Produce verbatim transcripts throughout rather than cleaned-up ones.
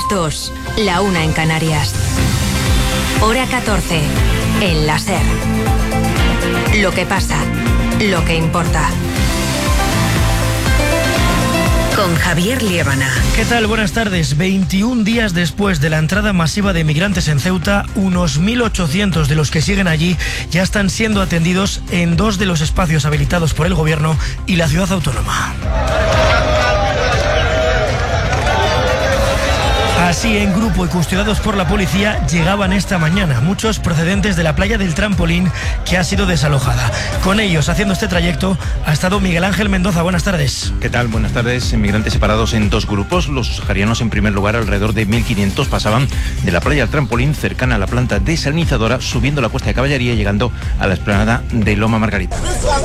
dos, la una en Canarias. Hora catorce, en la SER. Lo que pasa, lo que importa. Con Javier Liébana. ¿Qué tal? Buenas tardes. veintiún días después de la entrada masiva de migrantes en Ceuta, unos mil ochocientos de los que siguen allí ya están siendo atendidos en dos de los espacios habilitados por el gobierno y la ciudad autónoma. Así, en grupo y custodiados por la policía, llegaban esta mañana, muchos procedentes de la playa del Trampolín, que ha sido desalojada. Con ellos, haciendo este trayecto, ha estado Miguel Ángel Mendoza. Buenas tardes. ¿Qué tal? Buenas tardes. Inmigrantes separados en dos grupos. Los saharianos, en primer lugar, alrededor de mil quinientos, pasaban de la playa del Trampolín, cercana a la planta desalinizadora, subiendo la Cuesta de Caballería y llegando a la explanada de Loma Margarita.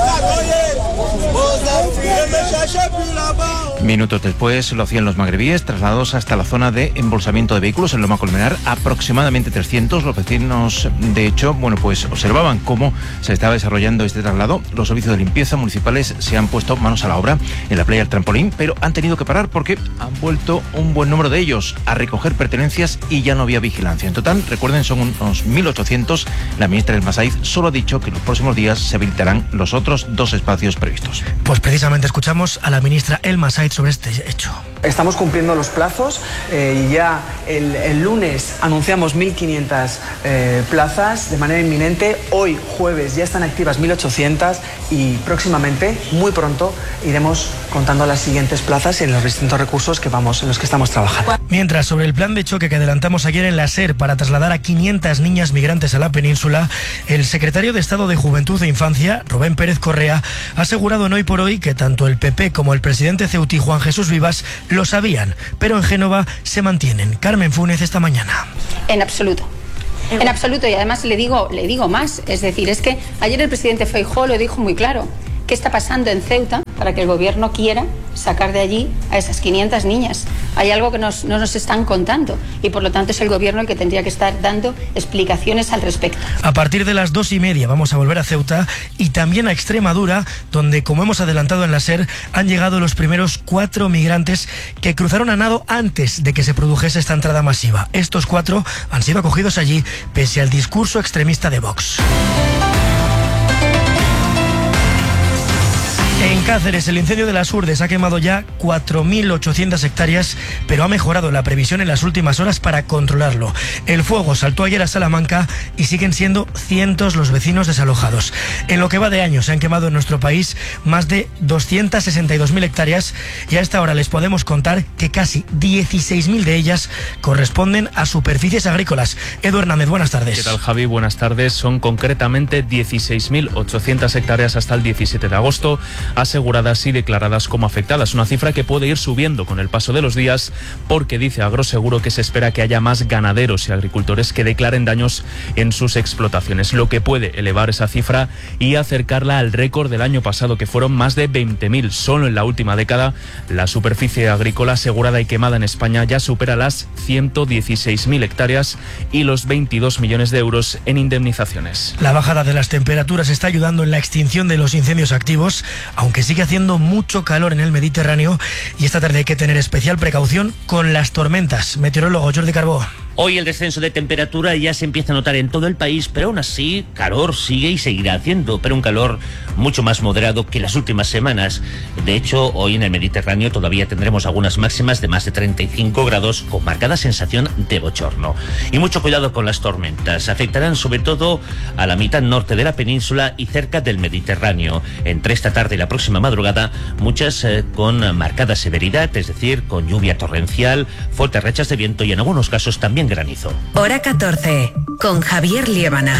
Minutos después lo hacían los magrebíes, trasladados hasta la zona de embolsamiento de vehículos en Loma Colmenar, aproximadamente trescientos. Los vecinos, de hecho, bueno, pues observaban cómo se estaba desarrollando este traslado. Los servicios de limpieza municipales se han puesto manos a la obra en la playa del Trampolín, pero han tenido que parar porque han vuelto un buen número de ellos a recoger pertenencias y ya no había vigilancia. En total, recuerden, son unos mil ochocientos. La ministra El Masaiz solo ha dicho que en los próximos días se habilitarán los otros dos espacios previstos. Pues precisamente escuchamos a la ministra El Masaiz sobre este hecho. Estamos cumpliendo los plazos eh, y ya el, el lunes anunciamos mil quinientas eh, plazas de manera inminente. Hoy, jueves, ya están activas mil ochocientas y próximamente, muy pronto, iremos contando las siguientes plazas en los distintos recursos que vamos, en los que estamos trabajando. Mientras, sobre el plan de choque que adelantamos ayer en la SER para trasladar a quinientas niñas migrantes a la península, el secretario de Estado de Juventud e Infancia, Rubén Pérez Correa, ha asegurado en Hoy por Hoy que tanto el P P como el presidente ceutí, Juan Jesús Vivas, lo sabían, pero en Génova se mantienen. Carmen Funes, esta mañana. En absoluto. En absoluto, y además le digo, le digo más, es decir, es que ayer el presidente Feijóo lo dijo muy claro. ¿Qué está pasando en Ceuta para que el gobierno quiera sacar de allí a esas quinientas niñas? Hay algo que nos, no nos están contando y por lo tanto es el gobierno el que tendría que estar dando explicaciones al respecto. A partir de las dos y media vamos a volver a Ceuta y también a Extremadura, donde, como hemos adelantado en la SER, han llegado los primeros cuatro migrantes que cruzaron a nado antes de que se produjese esta entrada masiva. Estos cuatro han sido acogidos allí pese al discurso extremista de Vox. En Cáceres, el incendio de las Urdes ha quemado ya cuatro mil ochocientas hectáreas, pero ha mejorado la previsión en las últimas horas para controlarlo. El fuego saltó ayer a Salamanca y siguen siendo cientos los vecinos desalojados. En lo que va de año se han quemado en nuestro país más de doscientas sesenta y dos mil hectáreas y a esta hora les podemos contar que casi dieciséis mil de ellas corresponden a superficies agrícolas. Edu Hernández, buenas tardes. ¿Qué tal, Javi? Buenas tardes. Son concretamente dieciséis mil ochocientas hectáreas hasta el diecisiete de agosto. Aseguradas y declaradas como afectadas, una cifra que puede ir subiendo con el paso de los días porque dice Agroseguro que se espera que haya más ganaderos y agricultores que declaren daños en sus explotaciones, lo que puede elevar esa cifra y acercarla al récord del año pasado, que fueron más de veinte mil. Solo en la última década la superficie agrícola asegurada y quemada en España ya supera las ciento dieciséis mil hectáreas y los veintidós millones de euros en indemnizaciones. La bajada de las temperaturas está ayudando en la extinción de los incendios activos, aunque sigue haciendo mucho calor en el Mediterráneo y esta tarde hay que tener especial precaución con las tormentas. Meteorólogo Jordi Carbó. Hoy el descenso de temperatura ya se empieza a notar en todo el país, pero aún así calor sigue y seguirá haciendo, pero un calor mucho más moderado que las últimas semanas. De hecho, hoy en el Mediterráneo todavía tendremos algunas máximas de más de treinta y cinco grados con marcada sensación de bochorno. Y mucho cuidado con las tormentas, afectarán sobre todo a la mitad norte de la península y cerca del Mediterráneo. Entre esta tarde y la próxima madrugada, muchas eh, con marcada severidad, es decir, con lluvia torrencial, fuertes rachas de viento y en algunos casos también granizo. Hora catorce, con Javier Liébana.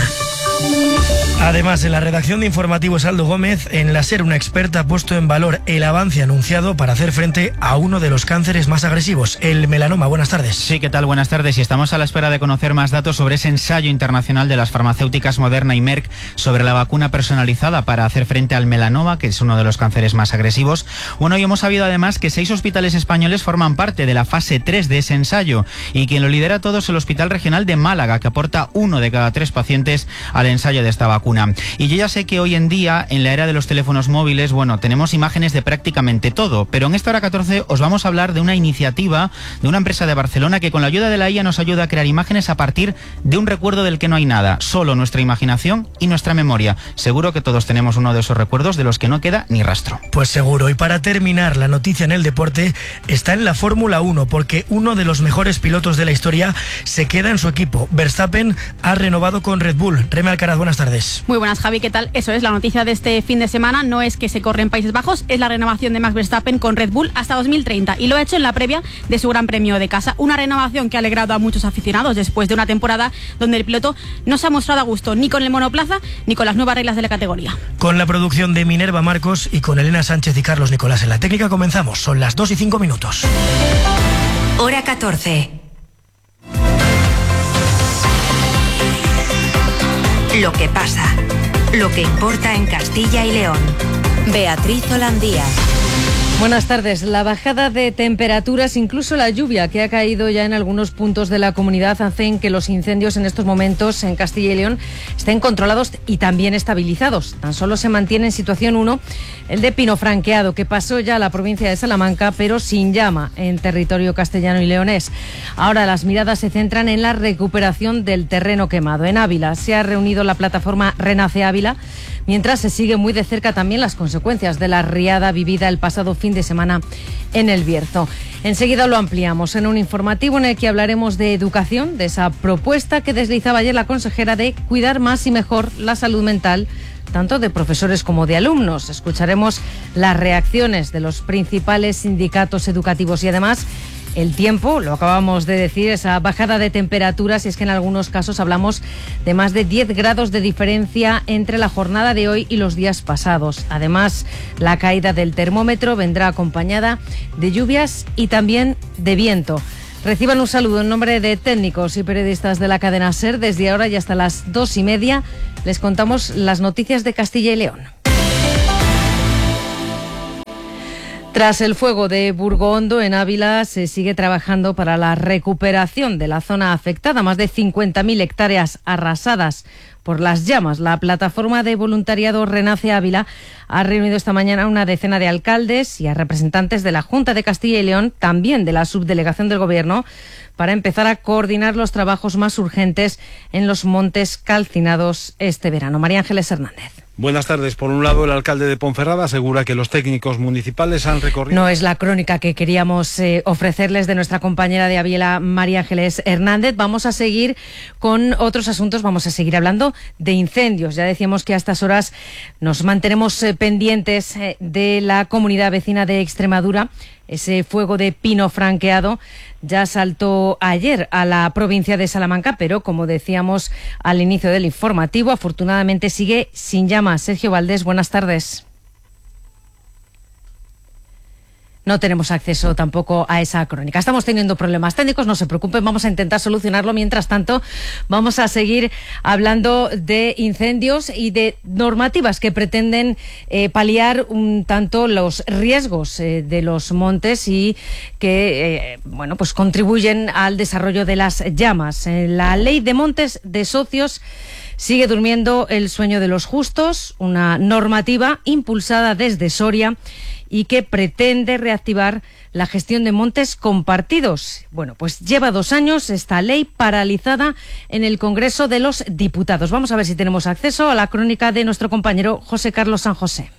Además, en la redacción de Informativos Aldo Gómez, en la SER una experta ha puesto en valor el avance anunciado para hacer frente a uno de los cánceres más agresivos, el melanoma. Buenas tardes. Sí, ¿qué tal? Buenas tardes. Y estamos a la espera de conocer más datos sobre ese ensayo internacional de las farmacéuticas Moderna y Merck sobre la vacuna personalizada para hacer frente al melanoma, que es uno de los cánceres más agresivos. Bueno, y hemos sabido además que seis hospitales españoles forman parte de la fase tres de ese ensayo y quien lo lidera todo es el Hospital Regional de Málaga, que aporta uno de cada tres pacientes al el ensayo de esta vacuna. Y yo ya sé que hoy en día, en la era de los teléfonos móviles, bueno, tenemos imágenes de prácticamente todo, pero en esta hora catorce os vamos a hablar de una iniciativa de una empresa de Barcelona que con la ayuda de la I A nos ayuda a crear imágenes a partir de un recuerdo del que no hay nada, solo nuestra imaginación y nuestra memoria. Seguro que todos tenemos uno de esos recuerdos de los que no queda ni rastro. Pues seguro. Y para terminar, la noticia en el deporte está en la Fórmula uno, porque uno de los mejores pilotos de la historia se queda en su equipo. Verstappen ha renovado con Red Bull. Reme Alcaraz, buenas tardes. Muy buenas, Javi, ¿qué tal? Eso es, la noticia de este fin de semana no es que se corre en Países Bajos, es la renovación de Max Verstappen con Red Bull hasta dos mil treinta, y lo ha hecho en la previa de su Gran Premio de casa. Una renovación que ha alegrado a muchos aficionados después de una temporada donde el piloto no se ha mostrado a gusto ni con el monoplaza ni con las nuevas reglas de la categoría. Con la producción de Minerva Marcos y con Elena Sánchez y Carlos Nicolás en la técnica comenzamos. Son las dos y cinco minutos. Hora catorce. Lo que pasa, lo que importa en Castilla y León. Beatriz Holandía. Buenas tardes. La bajada de temperaturas, incluso la lluvia que ha caído ya en algunos puntos de la comunidad, hacen que los incendios en estos momentos en Castilla y León estén controlados y también estabilizados. Tan solo se mantiene en situación uno el de Pino Franqueado, que pasó ya a la provincia de Salamanca, pero sin llama en territorio castellano y leonés. Ahora las miradas se centran en la recuperación del terreno quemado. En Ávila se ha reunido la plataforma Renace Ávila, mientras se sigue muy de cerca también las consecuencias de la riada vivida el pasado fin de semana en El Bierzo. Enseguida lo ampliamos en un informativo en el que hablaremos de educación, de esa propuesta que deslizaba ayer la consejera de cuidar más y mejor la salud mental, tanto de profesores como de alumnos. Escucharemos las reacciones de los principales sindicatos educativos y además el tiempo, lo acabamos de decir, esa bajada de temperaturas, y es que en algunos casos hablamos de más de diez grados de diferencia entre la jornada de hoy y los días pasados. Además, la caída del termómetro vendrá acompañada de lluvias y también de viento. Reciban un saludo en nombre de técnicos y periodistas de la cadena SER. Desde ahora y hasta las dos y media les contamos las noticias de Castilla y León. Tras el fuego de Burgondo en Ávila, se sigue trabajando para la recuperación de la zona afectada. Más de cincuenta mil hectáreas arrasadas por las llamas. La plataforma de voluntariado Renace Ávila ha reunido esta mañana a una decena de alcaldes y a representantes de la Junta de Castilla y León, también de la subdelegación del Gobierno, para empezar a coordinar los trabajos más urgentes en los montes calcinados este verano. María Ángeles Hernández. Buenas tardes. Por un lado, el alcalde de Ponferrada asegura que los técnicos municipales han recorrido... No es la crónica que queríamos eh, ofrecerles de nuestra compañera de Ávila, María Ángeles Hernández. Vamos a seguir con otros asuntos, vamos a seguir hablando de incendios. Ya decíamos que a estas horas nos mantenemos eh, pendientes eh, de la comunidad vecina de Extremadura. Ese fuego de Pino Franqueado ya saltó ayer a la provincia de Salamanca, pero como decíamos al inicio del informativo, afortunadamente sigue sin llamas. Sergio Valdés, buenas tardes. No tenemos acceso tampoco a esa crónica. Estamos teniendo problemas técnicos, no se preocupen, vamos a intentar solucionarlo. Mientras tanto, vamos a seguir hablando de incendios y de normativas que pretenden eh, paliar un tanto los riesgos eh, de los montes y que eh, bueno, pues contribuyen al desarrollo de las llamas. Eh, la Ley de Montes de Socios sigue durmiendo el sueño de los justos, una normativa impulsada desde Soria y que pretende reactivar la gestión de montes compartidos. Bueno, pues lleva dos años esta ley paralizada en el Congreso de los Diputados. Vamos a ver si tenemos acceso a la crónica de nuestro compañero José Carlos San José.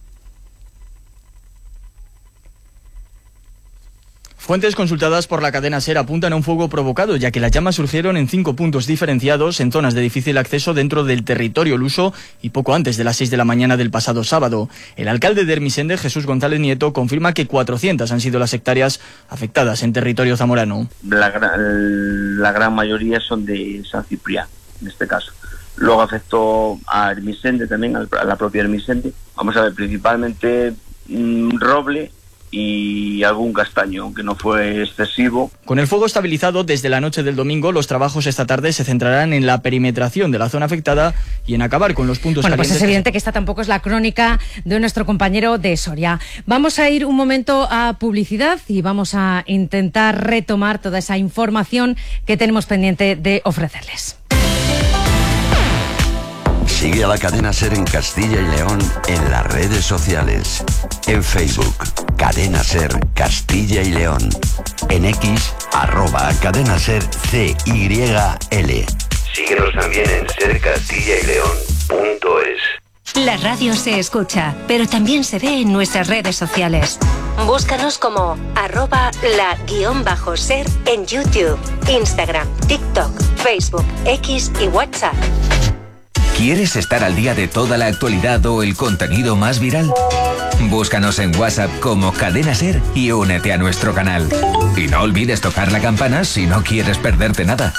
Fuentes consultadas por la cadena SER apuntan a un fuego provocado, ya que las llamas surgieron en cinco puntos diferenciados en zonas de difícil acceso dentro del territorio luso y poco antes de las seis de la mañana del pasado sábado. El alcalde de Ermessende, Jesús González Nieto, confirma que cuatrocientas han sido las hectáreas afectadas en territorio zamorano. La, la gran mayoría son de San Ciprián, en este caso. Luego afectó a Ermessende también, a la propia Ermessende. Vamos a ver, principalmente mmm, roble y algún castaño, aunque no fue excesivo. Con el fuego estabilizado desde la noche del domingo, los trabajos esta tarde se centrarán en la perimetración de la zona afectada y en acabar con los puntos bueno, calientes. Pues es evidente que esta tampoco es la crónica de nuestro compañero de Soria. Vamos a ir un momento a publicidad y vamos a intentar retomar toda esa información que tenemos pendiente de ofrecerles. Sigue a la cadena SER en Castilla y León en las redes sociales. En Facebook, Cadena SER Castilla y León. En X, arroba Cadena SER C Y L. Síguenos también en ser castilla y león punto es. La radio se escucha, pero también se ve en nuestras redes sociales. Búscanos como arroba la guión bajo ser en YouTube, Instagram, TikTok, Facebook, X y WhatsApp. ¿Quieres estar al día de toda la actualidad o el contenido más viral? Búscanos en WhatsApp como Cadena SER y únete a nuestro canal. Y no olvides tocar la campana si no quieres perderte nada.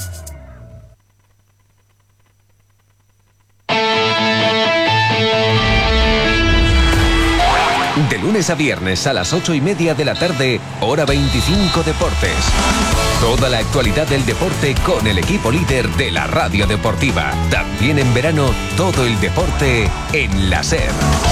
De lunes a viernes a las ocho y media de la tarde, hora veinticinco Deportes. Toda la actualidad del deporte con el equipo líder de la radio deportiva. También en verano, todo el deporte en la SER.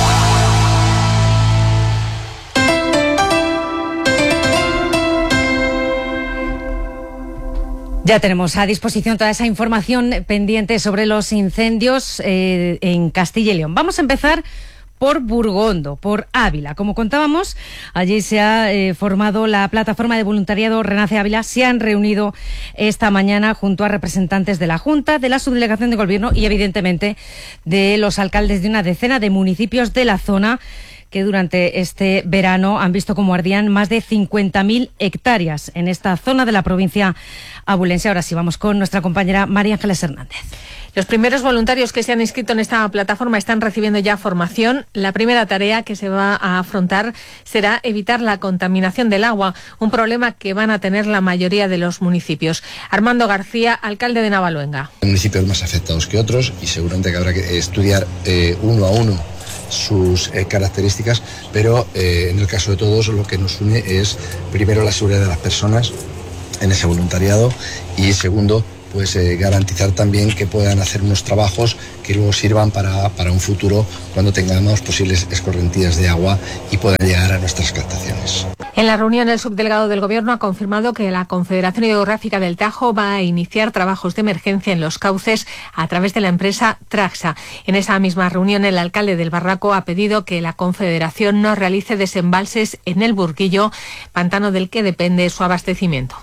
Ya tenemos a disposición toda esa información pendiente sobre los incendios eh, en Castilla y León. Vamos a empezar por Burgondo, por Ávila. Como contábamos, allí se ha eh, formado la plataforma de voluntariado Renace Ávila. Se han reunido esta mañana junto a representantes de la Junta, de la Subdelegación de Gobierno y, evidentemente, de los alcaldes de una decena de municipios de la zona que durante este verano han visto cómo ardían más de cincuenta mil hectáreas en esta zona de la provincia abulense. Ahora sí, vamos con nuestra compañera María Ángeles Hernández. Los primeros voluntarios que se han inscrito en esta plataforma están recibiendo ya formación. La primera tarea que se va a afrontar será evitar la contaminación del agua, un problema que van a tener la mayoría de los municipios. Armando García, alcalde de Navaluenga. Hay municipios más afectados que otros y seguramente que habrá que estudiar eh, uno a uno sus eh, características, pero eh, en el caso de todos lo que nos une es primero la seguridad de las personas en ese voluntariado y segundo, pues eh, garantizar también que puedan hacer unos trabajos que luego sirvan para, para un futuro cuando tengamos posibles escorrentías de agua y puedan llegar a nuestras captaciones. En la reunión, el subdelegado del Gobierno ha confirmado que la Confederación Hidrográfica del Tajo va a iniciar trabajos de emergencia en los cauces a través de la empresa Traxa. En esa misma reunión, el alcalde del Barraco ha pedido que la Confederación no realice desembalses en el Burguillo, pantano del que depende su abastecimiento.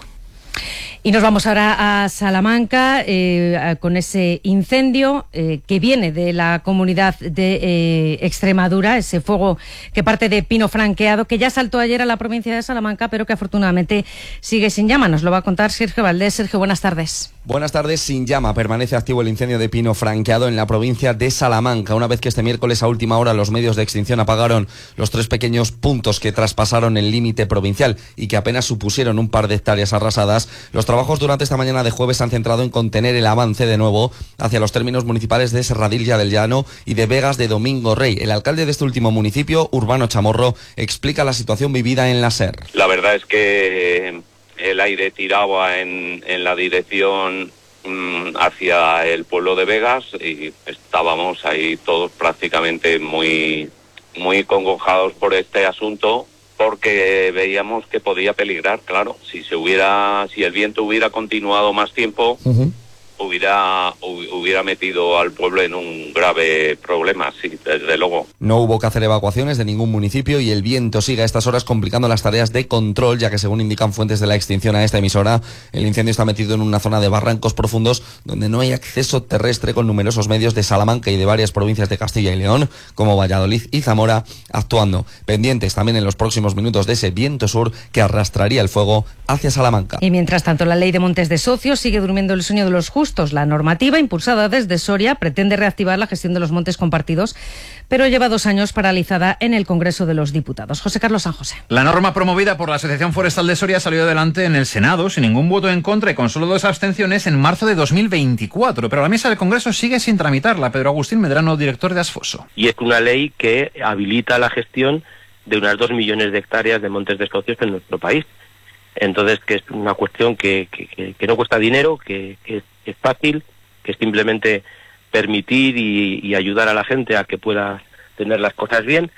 Y nos vamos ahora a Salamanca eh, con ese incendio eh, que viene de la comunidad de eh, Extremadura, ese fuego que parte de Pino Franqueado, que ya saltó ayer a la provincia de Salamanca, pero que afortunadamente sigue sin llama. Nos lo va a contar Sergio Valdés. Sergio, buenas tardes. Buenas tardes. Sin llama permanece activo el incendio de Pino Franqueado en la provincia de Salamanca, una vez que este miércoles a última hora los medios de extinción apagaron los tres pequeños puntos que traspasaron el límite provincial y que apenas supusieron un par de hectáreas arrasadas. Los trabajos durante esta mañana de jueves se han centrado en contener el avance de nuevo hacia los términos municipales de Serradilla del Llano y de Vegas de Domingo Rey. El alcalde de este último municipio, Urbano Chamorro, explica la situación vivida en la SER. La verdad es que el aire tiraba en, en la dirección mmm, hacia el pueblo de Vegas y estábamos ahí todos prácticamente muy, muy congojados por este asunto, porque veíamos que podía peligrar, claro. Si se hubiera, si el viento hubiera continuado más tiempo, uh-huh. hubiera hubiera metido al pueblo en un grave problema, sí, desde luego. No hubo que hacer evacuaciones de ningún municipio y el viento sigue a estas horas complicando las tareas de control, ya que según indican fuentes de la extinción a esta emisora, el incendio está metido en una zona de barrancos profundos donde no hay acceso terrestre, con numerosos medios de Salamanca y de varias provincias de Castilla y León, como Valladolid y Zamora, actuando. Pendientes también en los próximos minutos de ese viento sur que arrastraría el fuego hacia Salamanca. Y mientras tanto, la ley de montes de socios sigue durmiendo el sueño de los justos. La normativa impulsada desde Soria pretende reactivar la gestión de los montes compartidos, pero lleva dos años paralizada en el Congreso de los Diputados. José Carlos San José. La norma promovida por la Asociación Forestal de Soria salió adelante en el Senado sin ningún voto en contra y con solo dos abstenciones en marzo de dos mil veinticuatro, pero la mesa del Congreso sigue sin tramitarla. Pedro Agustín Medrano, director de Asfoso. Y es una ley que habilita la gestión de unas dos millones de hectáreas de montes de socios en nuestro país. Entonces, que es una cuestión que, que, que no cuesta dinero, que, que es fácil, que es simplemente permitir y, y ayudar a la gente a que pueda tener las cosas bien,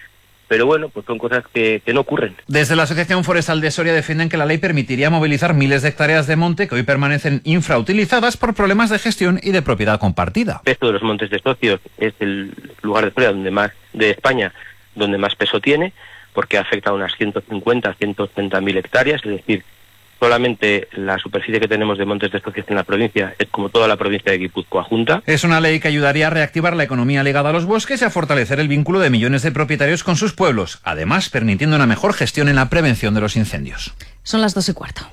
pero bueno, pues son cosas que, que no ocurren. Desde la Asociación Forestal de Soria defienden que la ley permitiría movilizar miles de hectáreas de monte que hoy permanecen infrautilizadas por problemas de gestión y de propiedad compartida. El peso de los montes de socios es el lugar de Soria donde más, de España, donde más peso tiene, porque afecta a unas ciento cincuenta, ciento ochenta mil hectáreas, es decir, solamente la superficie que tenemos de montes de socios en la provincia es como toda la provincia de Guipúzcoa junta. Es una ley que ayudaría a reactivar la economía ligada a los bosques y a fortalecer el vínculo de millones de propietarios con sus pueblos, además permitiendo una mejor gestión en la prevención de los incendios. Son las dos y cuarto.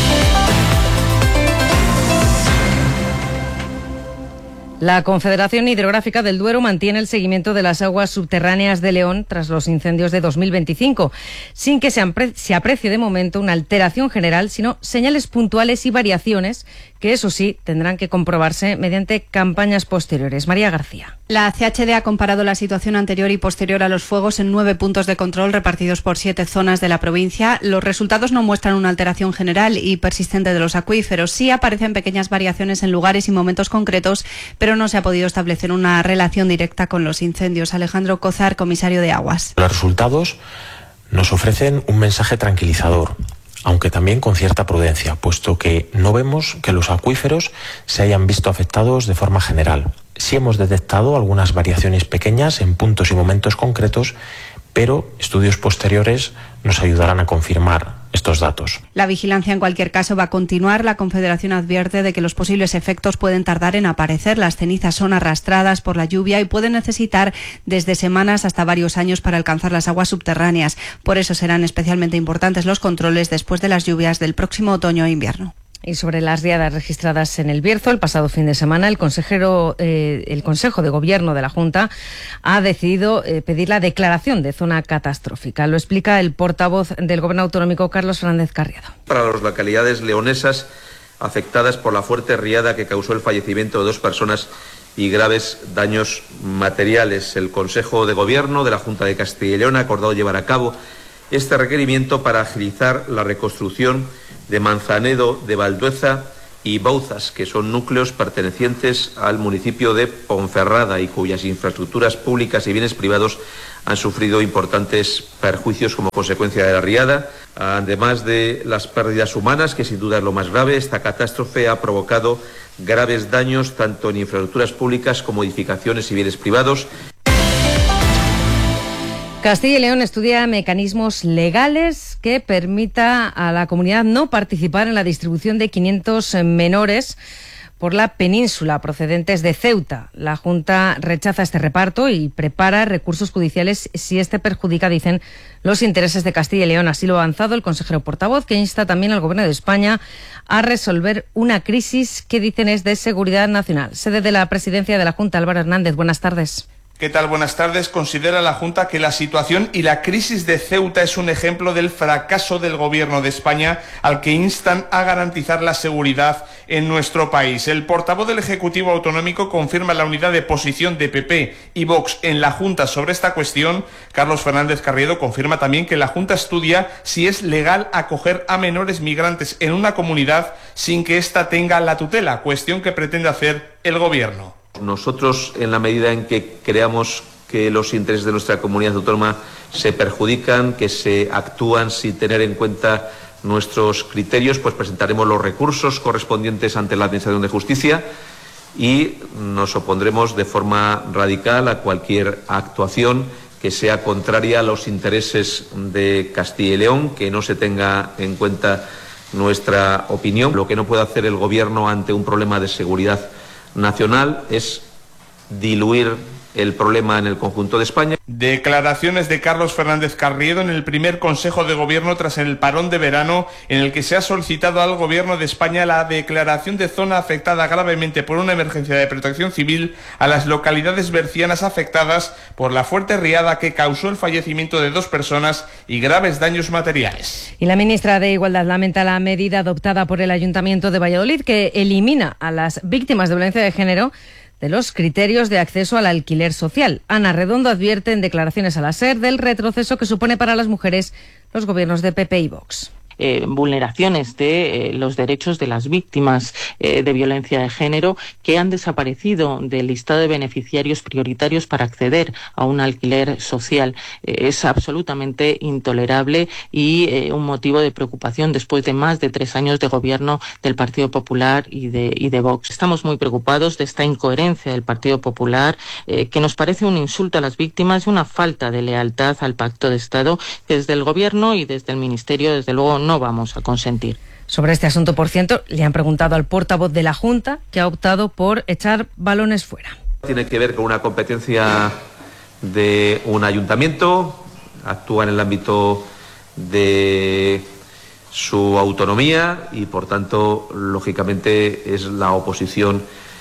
La Confederación Hidrográfica del Duero mantiene el seguimiento de las aguas subterráneas de León tras los incendios de dos mil veinticinco, sin que se, apre- se aprecie de momento una alteración general, sino señales puntuales y variaciones que, eso sí, tendrán que comprobarse mediante campañas posteriores. María García. La C H D ha comparado la situación anterior y posterior a los fuegos en nueve puntos de control repartidos por siete zonas de la provincia. Los resultados no muestran una alteración general y persistente de los acuíferos. Sí aparecen pequeñas variaciones en lugares y momentos concretos, pero no se ha podido establecer una relación directa con los incendios. Alejandro Cozar, comisario de Aguas. Los resultados nos ofrecen un mensaje tranquilizador, aunque también con cierta prudencia, puesto que no vemos que los acuíferos se hayan visto afectados de forma general. Sí hemos detectado algunas variaciones pequeñas en puntos y momentos concretos, pero estudios posteriores nos ayudarán a confirmar estos datos. La vigilancia en cualquier caso va a continuar. La Confederación advierte de que los posibles efectos pueden tardar en aparecer. Las cenizas son arrastradas por la lluvia y pueden necesitar desde semanas hasta varios años para alcanzar las aguas subterráneas. Por eso serán especialmente importantes los controles después de las lluvias del próximo otoño e invierno. Y sobre las riadas registradas en el Bierzo el pasado fin de semana, el consejero, eh, el Consejo de Gobierno de la Junta ha decidido eh, pedir la declaración de zona catastrófica. Lo explica el portavoz del Gobierno autonómico, Carlos Fernández Carriedo. Para las localidades leonesas afectadas por la fuerte riada que causó el fallecimiento de dos personas y graves daños materiales, el Consejo de Gobierno de la Junta de Castilla y León ha acordado llevar a cabo este requerimiento para agilizar la reconstrucción de Manzanedo de Valdueza y Bouzas, que son núcleos pertenecientes al municipio de Ponferrada y cuyas infraestructuras públicas y bienes privados han sufrido importantes perjuicios como consecuencia de la riada. Además de las pérdidas humanas, que sin duda es lo más grave, esta catástrofe ha provocado graves daños tanto en infraestructuras públicas como edificaciones y bienes privados. Castilla y León estudia mecanismos legales que permita a la comunidad no participar en la distribución de quinientos menores por la península procedentes de Ceuta. La Junta rechaza este reparto y prepara recursos judiciales si este perjudica, dicen, los intereses de Castilla y León. Así lo ha avanzado el consejero portavoz, que insta también al Gobierno de España a resolver una crisis que dicen es de seguridad nacional. Sede de la presidencia de la Junta, Álvaro Hernández. Buenas tardes. ¿Qué tal? Buenas tardes. Considera la Junta que la situación y la crisis de Ceuta es un ejemplo del fracaso del Gobierno de España, al que instan a garantizar la seguridad en nuestro país. El portavoz del Ejecutivo Autonómico confirma la unidad de posición de P P y Vox en la Junta sobre esta cuestión. Carlos Fernández Carriedo confirma también que la Junta estudia si es legal acoger a menores migrantes en una comunidad sin que ésta tenga la tutela, cuestión que pretende hacer el Gobierno. Nosotros, en la medida en que creamos que los intereses de nuestra comunidad autónoma se perjudican, que se actúan sin tener en cuenta nuestros criterios, pues presentaremos los recursos correspondientes ante la Administración de Justicia y nos opondremos de forma radical a cualquier actuación que sea contraria a los intereses de Castilla y León, que no se tenga en cuenta nuestra opinión. Lo que no puede hacer el Gobierno ante un problema de seguridad nacional es diluir el problema en el conjunto de España. Declaraciones de Carlos Fernández Carriedo en el primer Consejo de Gobierno tras el parón de verano, en el que se ha solicitado al Gobierno de España la declaración de zona afectada gravemente por una emergencia de protección civil a las localidades bercianas afectadas por la fuerte riada que causó el fallecimiento de dos personas y graves daños materiales. Y la ministra de Igualdad lamenta la medida adoptada por el Ayuntamiento de Valladolid, que elimina a las víctimas de violencia de género de los criterios de acceso al alquiler social. Ana Redondo advierte en declaraciones a la SER del retroceso que supone para las mujeres los gobiernos de P P y Vox. eh, vulneraciones de eh, los derechos de las víctimas eh, de violencia de género que han desaparecido del listado de beneficiarios prioritarios para acceder a un alquiler social. Eh, es absolutamente intolerable y eh, un motivo de preocupación después de más de tres años de gobierno del Partido Popular y de, y de Vox. Estamos muy preocupados de esta incoherencia del Partido Popular, eh, que nos parece un insulto a las víctimas y una falta de lealtad al Pacto de Estado que desde el Gobierno y desde el Ministerio, desde luego, no vamos a consentir. Sobre este asunto, por cierto, le han preguntado al portavoz de la Junta, que ha optado por echar balones fuera. Tiene que ver con una competencia de un ayuntamiento, actúa en el ámbito de su autonomía y, por tanto, lógicamente es la oposición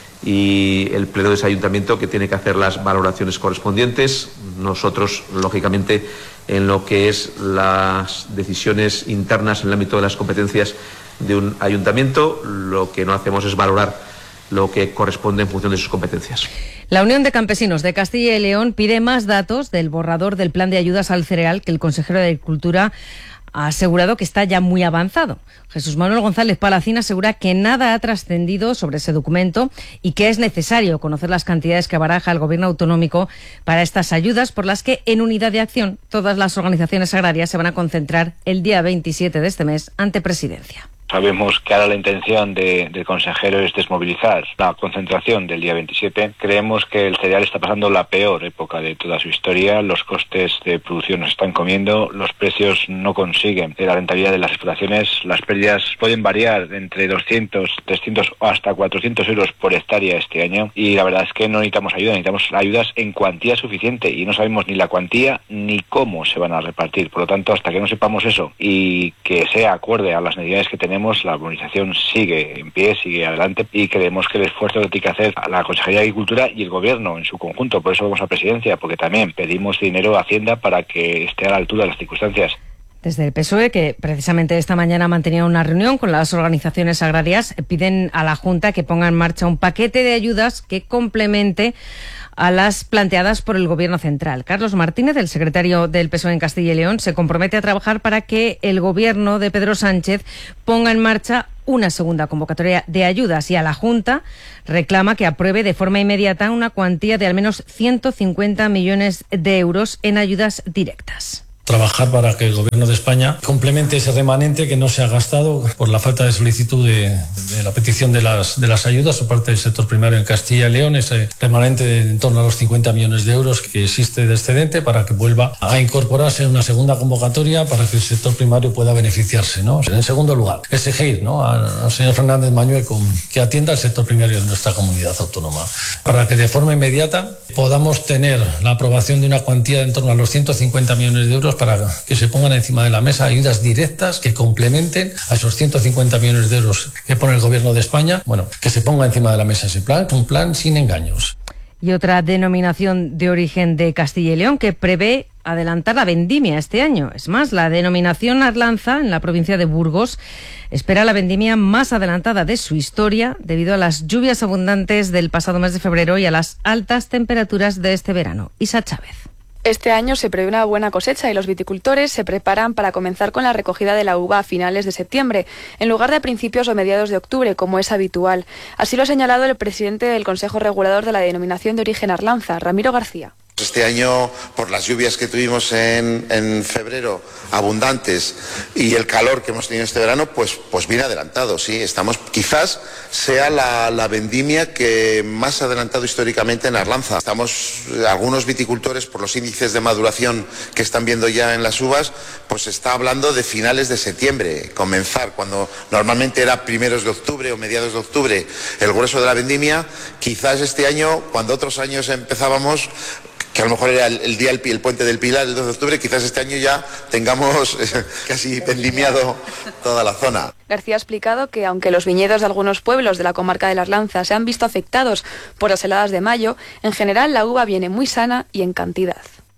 y el pleno de ese ayuntamiento que tiene que hacer las valoraciones correspondientes. Nosotros, lógicamente, en lo que es las decisiones internas en el ámbito de las competencias de un ayuntamiento, lo que no hacemos es valorar lo que corresponde en función de sus competencias. La Unión de Campesinos de Castilla y León pide más datos del borrador del plan de ayudas al cereal que el consejero de Agricultura ha asegurado que está ya muy avanzado. Jesús Manuel González Palacín asegura que nada ha trascendido sobre ese documento y que es necesario conocer las cantidades que baraja el Gobierno autonómico para estas ayudas, por las que en Unidad de Acción todas las organizaciones agrarias se van a concentrar el día veintisiete de este mes ante Presidencia. Sabemos que ahora la intención de, del consejero es desmovilizar la concentración del día veintisiete. Creemos que el cereal está pasando la peor época de toda su historia. Los costes de producción nos están comiendo, los precios no consiguen la rentabilidad de las explotaciones. Las pérdidas pueden variar entre doscientos, trescientos o hasta cuatrocientos euros por hectárea este año. Y la verdad es que no necesitamos ayuda, necesitamos ayudas en cuantía suficiente y no sabemos ni la cuantía ni cómo se van a repartir. Por lo tanto, hasta que no sepamos eso y que sea acorde a las necesidades que tenemos, la movilización sigue en pie, sigue adelante y creemos que el esfuerzo que tiene que hacer a la Consejería de Agricultura y el Gobierno en su conjunto, por eso vamos a Presidencia, porque también pedimos dinero a Hacienda para que esté a la altura de las circunstancias. Desde el P S O E, que precisamente esta mañana ha mantenido una reunión con las organizaciones agrarias, piden a la Junta que ponga en marcha un paquete de ayudas que complemente a las planteadas por el Gobierno central. Carlos Martínez, el secretario del P S O E en Castilla y León, se compromete a trabajar para que el Gobierno de Pedro Sánchez ponga en marcha una segunda convocatoria de ayudas y a la Junta reclama que apruebe de forma inmediata una cuantía de al menos ciento cincuenta millones de euros en ayudas directas. Trabajar para que el Gobierno de España complemente ese remanente que no se ha gastado por la falta de solicitud de, de la petición de las, de las ayudas por parte del sector primario en Castilla y León, ese remanente de en torno a los cincuenta millones de euros que existe de excedente, para que vuelva a incorporarse en una segunda convocatoria para que el sector primario pueda beneficiarse, ¿no? En segundo lugar, exigir, ¿no?, al señor Fernández Mañueco que atienda al sector primario de nuestra comunidad autónoma para que de forma inmediata podamos tener la aprobación de una cuantía de en torno a los ciento cincuenta millones de euros para que se pongan encima de la mesa ayudas directas que complementen a esos ciento cincuenta millones de euros que pone el Gobierno de España. Bueno, que se ponga encima de la mesa ese plan, un plan sin engaños. Y otra denominación de origen de Castilla y León que prevé adelantar la vendimia este año. Es más, la denominación Arlanza, en la provincia de Burgos, espera la vendimia más adelantada de su historia debido a las lluvias abundantes del pasado mes de febrero y a las altas temperaturas de este verano. Isa Chávez. Este año se prevé una buena cosecha y los viticultores se preparan para comenzar con la recogida de la uva a finales de septiembre, en lugar de a principios o mediados de octubre, como es habitual. Así lo ha señalado el presidente del Consejo Regulador de la Denominación de Origen Arlanza, Ramiro García. Este año, por las lluvias que tuvimos en, en febrero, abundantes, y el calor que hemos tenido este verano, pues, pues viene adelantado, sí. Estamos, quizás sea la, la vendimia que más ha adelantado históricamente en Arlanza. Estamos, algunos viticultores, por los índices de maduración que están viendo ya en las uvas, pues está hablando de finales de septiembre, comenzar, cuando normalmente era primeros de octubre o mediados de octubre el grueso de la vendimia. Quizás este año, cuando otros años empezábamos, que a lo mejor era el, el día, el, el puente del Pilar, el dos de octubre, quizás este año ya tengamos eh, casi vendimiado toda la zona. García ha explicado que aunque los viñedos de algunos pueblos de la comarca de la Arlanza se han visto afectados por las heladas de mayo, en general la uva viene muy sana y en cantidad.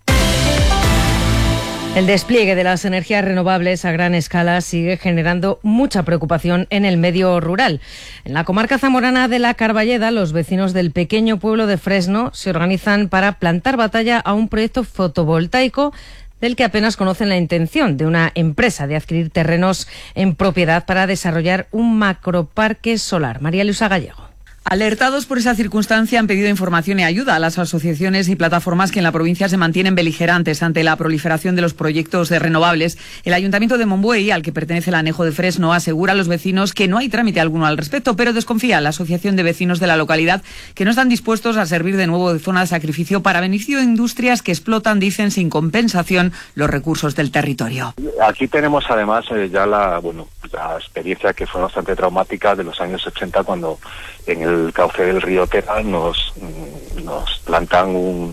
El despliegue de las energías renovables a gran escala sigue generando mucha preocupación en el medio rural. En la comarca zamorana de la Carballeda, los vecinos del pequeño pueblo de Fresno se organizan para plantar batalla a un proyecto fotovoltaico del que apenas conocen la intención de una empresa de adquirir terrenos en propiedad para desarrollar un macroparque solar. María Luisa Gallego. Alertados por esa circunstancia, han pedido información y ayuda a las asociaciones y plataformas que en la provincia se mantienen beligerantes ante la proliferación de los proyectos de renovables. El Ayuntamiento de Monbuey, al que pertenece el anejo de Fresno, asegura a los vecinos que no hay trámite alguno al respecto, pero desconfía a la Asociación de Vecinos de la localidad que no están dispuestos a servir de nuevo de zona de sacrificio para beneficio de industrias que explotan, dicen, sin compensación los recursos del territorio. Aquí tenemos además eh, ya la, bueno, la experiencia que fue bastante traumática de los años ochenta, cuando en el cauce del río Tera nos, nos plantan un,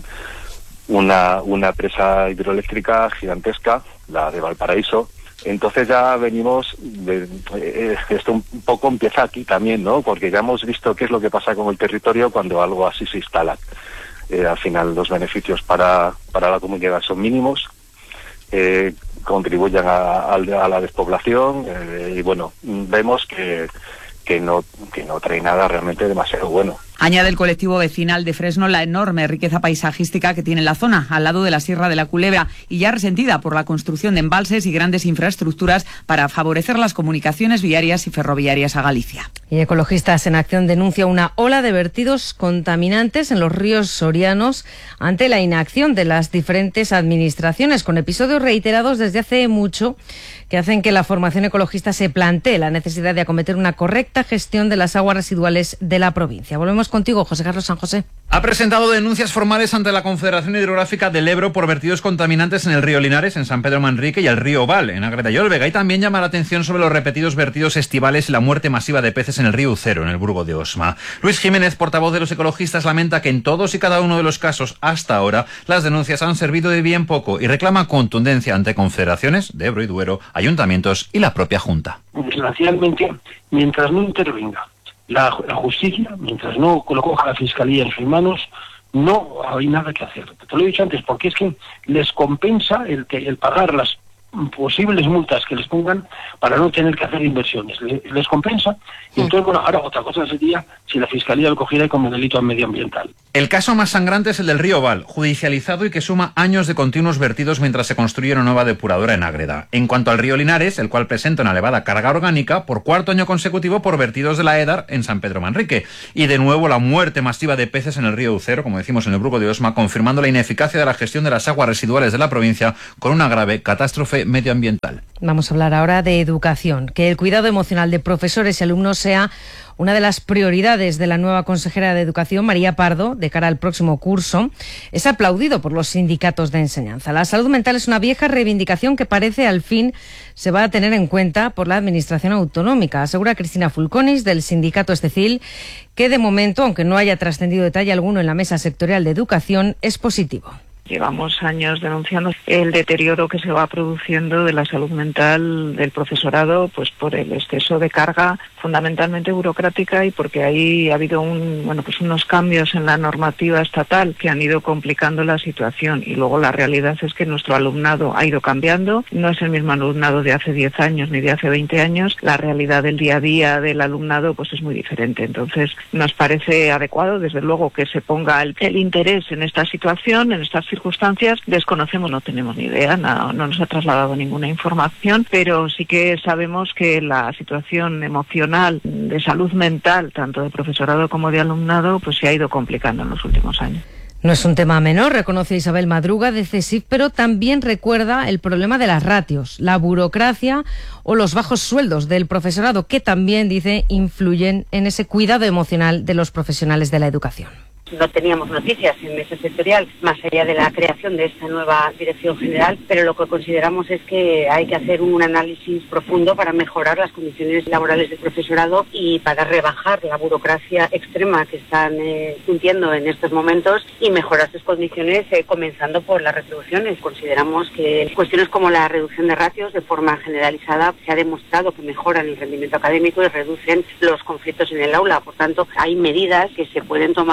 una, una presa hidroeléctrica gigantesca, la de Valparaíso. Entonces ya venimos, de, eh, esto un poco empieza aquí también, ¿no? Porque ya hemos visto qué es lo que pasa con el territorio cuando algo así se instala. Eh, al final los beneficios para, para la comunidad son mínimos, eh, contribuyen a, a, a la despoblación eh, y bueno, vemos que que no que no trae nada realmente demasiado bueno. Añade el colectivo vecinal de Fresno la enorme riqueza paisajística que tiene la zona, al lado de la Sierra de la Culebra, y ya resentida por la construcción de embalses y grandes infraestructuras para favorecer las comunicaciones viarias y ferroviarias a Galicia. Y Ecologistas en Acción denuncia una ola de vertidos contaminantes en los ríos sorianos ante la inacción de las diferentes administraciones, con episodios reiterados desde hace mucho que hacen que la formación ecologista se plantee la necesidad de acometer una correcta gestión de las aguas residuales de la provincia. Volvemos contigo, José Carlos San José. Ha presentado denuncias formales ante la Confederación Hidrográfica del Ebro por vertidos contaminantes en el río Linares, en San Pedro Manrique, y el río Val, en Ágreda y Ólvega. Y también llama la atención sobre los repetidos vertidos estivales y la muerte masiva de peces en el río Ucero, en el Burgo de Osma. Luis Jiménez, portavoz de los ecologistas, lamenta que en todos y cada uno de los casos hasta ahora las denuncias han servido de bien poco y reclama contundencia ante confederaciones de Ebro y Duero, ayuntamientos y la propia Junta. Desgraciadamente, mientras no intervenga la, la justicia, mientras no lo coja la Fiscalía en sus manos, no hay nada que hacer. Te lo he dicho antes, porque es que les compensa el, que, el pagar las posibles multas que les pongan para no tener que hacer inversiones. Les, les compensa. Y entonces, bueno, ahora otra cosa sería si la Fiscalía lo cogiera como delito medioambiental. El caso más sangrante es el del río Val, judicializado y que suma años de continuos vertidos mientras se construye una nueva depuradora en Ágreda. En cuanto al río Linares, el cual presenta una elevada carga orgánica por cuarto año consecutivo por vertidos de la Edar en San Pedro Manrique. Y de nuevo la muerte masiva de peces en el río Ucero, como decimos en el Burgo de Osma, confirmando la ineficacia de la gestión de las aguas residuales de la provincia con una grave catástrofe medioambiental. Vamos a hablar ahora de educación, que el cuidado emocional de profesores y alumnos sea una de las prioridades de la nueva consejera de Educación, María Pardo, de cara al próximo curso. Es aplaudido por los sindicatos de enseñanza. La salud mental es una vieja reivindicación que parece al fin se va a tener en cuenta por la Administración Autonómica, asegura Cristina Fulconis, del sindicato Estecil, que de momento, aunque no haya trascendido detalle alguno en la mesa sectorial de educación, es positivo. Llevamos años denunciando el deterioro que se va produciendo de la salud mental del profesorado, pues por el exceso de carga, fundamentalmente burocrática, y porque ahí ha habido un, bueno, pues unos cambios en la normativa estatal que han ido complicando la situación. Y luego la realidad es que nuestro alumnado ha ido cambiando, no es el mismo alumnado de hace diez años ni de hace veinte años. La realidad del día a día del alumnado pues es muy diferente. Entonces nos parece adecuado, desde luego, que se ponga el, el interés en esta situación, en estas circunstancias. Desconocemos, no tenemos ni idea, no, no nos ha trasladado ninguna información, pero sí que sabemos que la situación emocional, de salud mental, tanto de profesorado como de alumnado, pues se ha ido complicando en los últimos años. No es un tema menor, reconoce Isabel Madruga de CESIF, pero también recuerda el problema de las ratios, la burocracia o los bajos sueldos del profesorado, que también, dice, influyen en ese cuidado emocional de los profesionales de la educación. No teníamos noticias en mesa sectorial, más allá de la creación de esta nueva dirección general, pero lo que consideramos es que hay que hacer un análisis profundo para mejorar las condiciones laborales del profesorado y para rebajar la burocracia extrema que están eh, sintiendo en estos momentos y mejorar sus condiciones, eh, comenzando por las retribuciones. Consideramos que cuestiones como la reducción de ratios de forma generalizada se ha demostrado que mejoran el rendimiento académico y reducen los conflictos en el aula. Por tanto, hay medidas que se pueden tomar eh,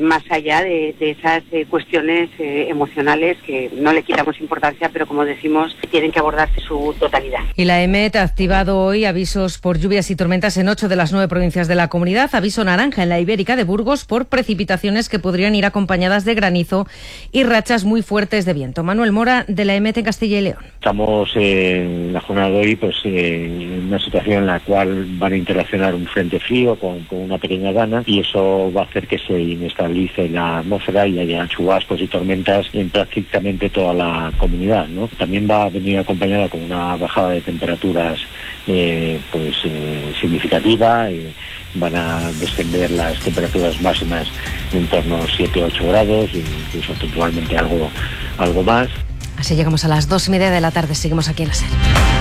más allá de, de esas eh, cuestiones eh, emocionales que no le quitamos importancia, pero como decimos, tienen que abordarse su totalidad. Y la EMET ha activado hoy avisos por lluvias y tormentas en ocho de las nueve provincias de la comunidad. Aviso naranja en la Ibérica de Burgos por precipitaciones que podrían ir acompañadas de granizo y rachas muy fuertes de viento. Manuel Mora, de la EMET en Castilla y León. Estamos en la jornada de hoy pues en una situación en la cual van a interaccionar un frente frío con, con una pequeña dana, y eso va a hacer que se inestabilice la atmósfera y haya chubascos y tormentas en prácticamente toda la comunidad, ¿no? También va a venir acompañada con una bajada de temperaturas eh, pues eh, significativa. Eh, van a descender las temperaturas máximas en torno a siete a ocho grados, incluso puntualmente algo, algo más. Así llegamos a las dos y media de la tarde. Seguimos aquí en la SER.